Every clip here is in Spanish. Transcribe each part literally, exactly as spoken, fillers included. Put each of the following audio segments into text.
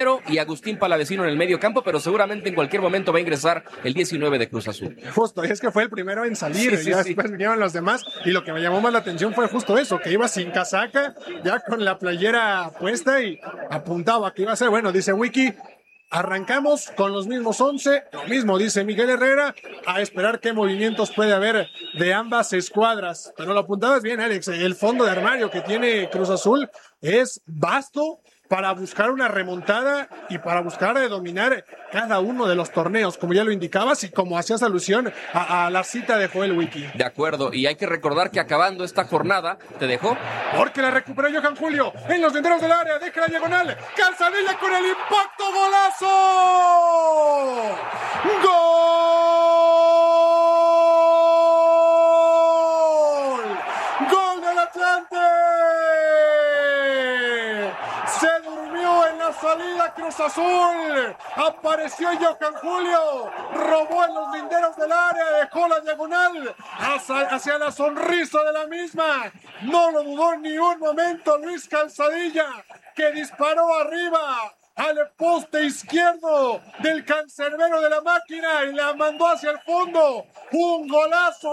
Romero y Agustín Palavecino en el medio campo, pero seguramente en cualquier momento va a ingresar el diecinueve de Cruz Azul. Justo, y es que fue el primero en salir, sí, sí, ya sí. después vinieron los demás, y lo que me llamó más la atención fue justo eso, que iba sin casaca, ya con la playera puesta y apuntaba que iba a ser, bueno, dice Wiki, arrancamos con los mismos once, lo mismo dice Miguel Herrera, a esperar qué movimientos puede haber de ambas escuadras. Pero lo apuntabas bien, Alex, el fondo de armario que tiene Cruz Azul es vasto para buscar una remontada y para buscar de dominar cada uno de los torneos, como ya lo indicabas y como hacías alusión a, a la cita de Joel Wiki. De acuerdo, y hay que recordar que acabando esta jornada, ¿te dejó? Porque la recuperó Johan Julio en los linderos del área, deja la diagonal, Calzadilla con el impacto, golazo, gol, gol del Atlante. Se durmió en la salida Cruz Azul. Apareció Johan Julio. Robó en los linderos del área. Dejó la diagonal hacia, hacia la sonrisa de la misma. No lo dudó ni un momento Luis Calzadilla, que disparó arriba al poste izquierdo del cancerbero de la máquina y la mandó hacia el fondo. Un golazo,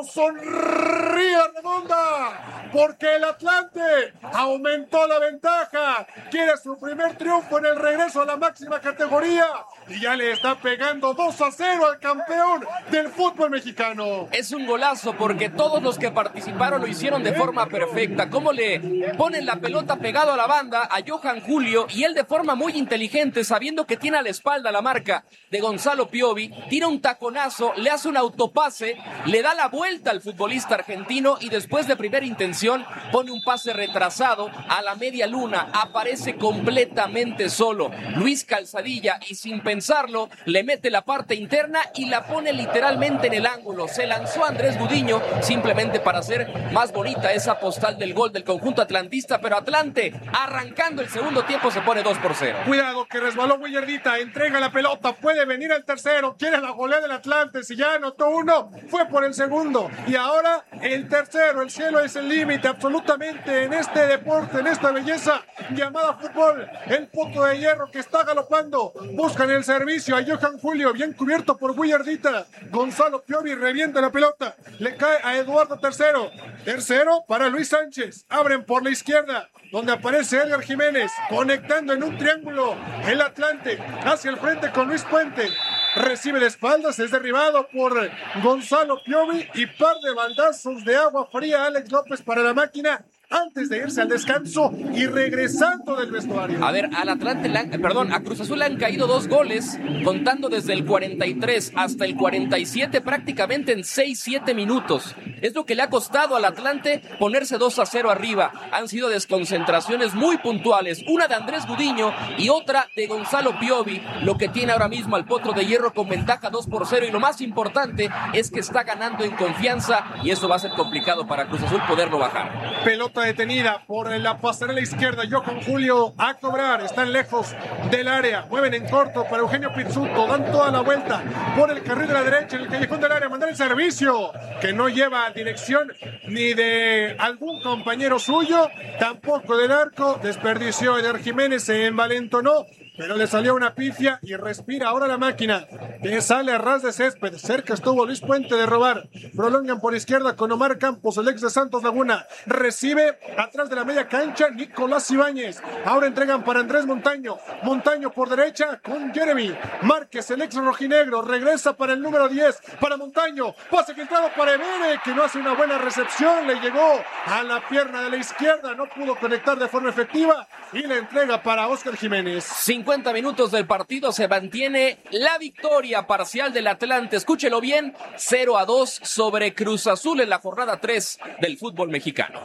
sonríe redonda, porque el Atlante aumentó la ventaja, quiere su primer triunfo en el regreso a la máxima categoría y ya le está pegando dos a cero al campeón del fútbol mexicano. Es un golazo porque todos los que participaron lo hicieron de forma perfecta. Cómo le ponen la pelota pegado a la banda a Johan Julio y él de forma muy inteligente, sabiendo que tiene a la espalda la marca de Gonzalo Piovi, tira un taconazo, le hace un autopase, le da la vuelta al futbolista argentino y después de primera intención pone un pase retrasado a la media luna, aparece completamente solo Luis Calzadilla y sin pensarlo le mete la parte interna y la pone literalmente en el ángulo. Se lanzó Andrés Gudiño simplemente para hacer más bonita esa postal del gol del conjunto atlantista, pero Atlante arrancando el segundo tiempo se pone dos por cero. Cuidado que resbaló Willardita, entrega la pelota, puede venir el tercero, quiere la golea del Atlante, si ya anotó uno, fue por el segundo, y ahora el tercero, el cielo es el límite absolutamente en este deporte, en esta belleza llamada fútbol. El Potro de Hierro que está galopando, buscan el servicio a Johan Julio, bien cubierto por Willardita, Gonzalo Piovi revienta la pelota, le cae a Eduardo Tercero, tercero para Luis Sánchez, abren por la izquierda, donde aparece Edgar Jiménez, conectando en un triángulo el Atlante hacia el frente con Luis Puente, recibe de espaldas, es derribado por Gonzalo Piovi y par de baldazos de agua fría Alex López para la máquina antes de irse al descanso y regresando del vestuario. A ver, al Atlante, le han, perdón, a Cruz Azul le han caído dos goles, contando desde el cuarenta y tres hasta el cuarenta y siete, prácticamente en seis siete minutos. Es lo que le ha costado al Atlante ponerse dos a cero arriba. Han sido desconcentraciones muy puntuales, una de Andrés Gudiño y otra de Gonzalo Piovi, lo que tiene ahora mismo al Potro de Hierro con ventaja dos por cero, y lo más importante es que está ganando en confianza y eso va a ser complicado para Cruz Azul poderlo bajar. Pelota detenida por la pasarela izquierda, Johan Julio a cobrar, están lejos del área, mueven en corto para Eugenio Pizzuto, dan toda la vuelta por el carril de la derecha en el callejón del área, mandar el servicio que no lleva dirección ni de algún compañero suyo, tampoco del arco, desperdició Eder Jiménez, se envalentonó, pero le salió una pifia y respira ahora la máquina, que sale a ras de césped. Cerca estuvo Luis Puente de robar, prolongan por izquierda con Omar Campos, el ex de Santos Laguna, recibe atrás de la media cancha Nicolás Ibáñez, ahora entregan para Andrés Montaño, Montaño por derecha con Jeremy Márquez, el ex rojinegro, regresa para el número diez, para Montaño, pase filtrado para Emere, que no hace una buena recepción, le llegó a la pierna de la izquierda, no pudo conectar de forma efectiva y le entrega para Óscar Jiménez. cincuenta minutos del partido, se mantiene la victoria parcial del Atlante, escúchelo bien, cero a dos sobre Cruz Azul en la jornada tres del fútbol mexicano.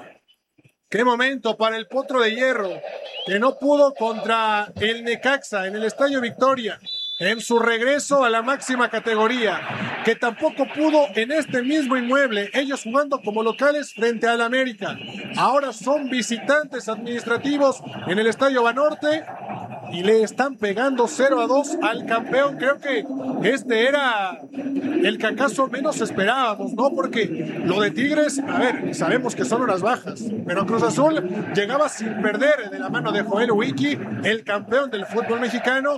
Qué momento para el Potro de Hierro, que no pudo contra el Necaxa en el Estadio Victoria, en su regreso a la máxima categoría, que tampoco pudo en este mismo inmueble, ellos jugando como locales frente al América. Ahora son visitantes administrativos en el Estadio Banorte y le están pegando cero a dos al campeón. Creo que este era el que acaso menos esperábamos, ¿no? Porque lo de Tigres, a ver, sabemos que son unas bajas, pero Cruz Azul llegaba sin perder de la mano de Joel Wiki, el campeón del fútbol mexicano,